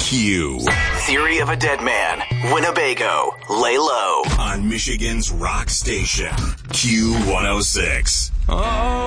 Q. Theory of a Dead Man, Winnebago, Lay Low. On Michigan's rock station, Q106. Oh.